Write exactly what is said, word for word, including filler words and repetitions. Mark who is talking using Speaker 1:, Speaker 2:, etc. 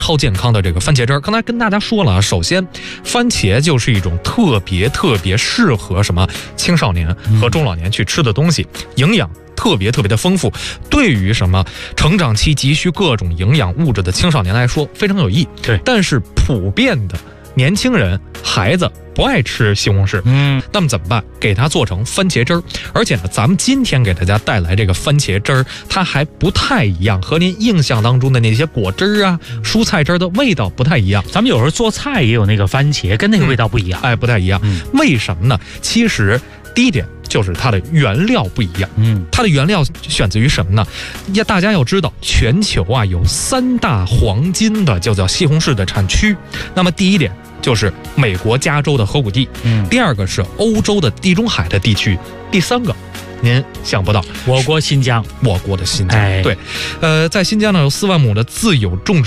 Speaker 1: 超健康的这个番茄汁儿。刚才跟大家说了啊，首先番茄就是一种特别特别适合什么青少年和中老年去吃的东西，营养特别特别的丰富，对于什么成长期急需各种营养物质的青少年来说非常有益。
Speaker 2: 对，
Speaker 1: 但是普遍的年轻人孩子不爱吃西红柿，
Speaker 2: 嗯，
Speaker 1: 那么怎么办？给它做成番茄汁儿。而且呢，咱们今天给大家带来这个番茄汁儿，它还不太一样，和您印象当中的那些果汁啊、蔬菜汁儿的味道不太一样。
Speaker 2: 咱们有时候做菜也有那个番茄，跟那个味道不一样。
Speaker 1: 嗯、哎，不太一样。
Speaker 2: 嗯、
Speaker 1: 为什么呢？其实第一点就是它的原料不一样。
Speaker 2: 嗯，
Speaker 1: 它的原料选自于什么呢？呀，大家要知道，全球啊有三大黄金的就叫西红柿的产区。那么第一点就是美国加州的河谷地，
Speaker 2: 嗯，
Speaker 1: 第二个是欧洲的地中海的地区，第三个您想不到，
Speaker 2: 我国新疆，
Speaker 1: 我国的新疆。
Speaker 2: 哎，
Speaker 1: 对，呃，在新疆呢有四万亩的自有种植